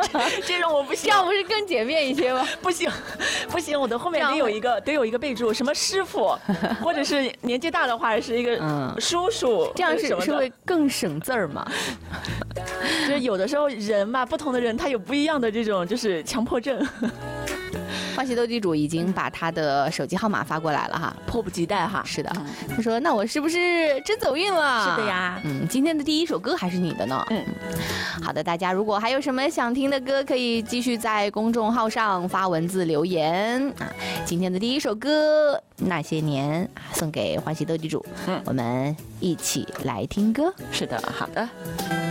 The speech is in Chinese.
这种我不行， 这样不是更简便一些吗？ 不行，不行，我的后面得有一个备注，什么师傅，或者是年纪大的话是一个叔叔， 这样是会更省字儿嘛？ 就是有的时候人嘛，不同的人他有不一样的这种就是强迫症。 欢喜斗地主已经把他的手机号码发过来了哈， 迫不及待哈。 是的，他说：“那我是不是真走运了？” 是的呀。 今天的第一首歌还是你的呢。好的，大家如果还有什么想听的歌，可以继续在公众号上发文字留言啊。今天的第一首歌《那些年》送给欢喜斗地主，我们一起来听歌。 是的，好的。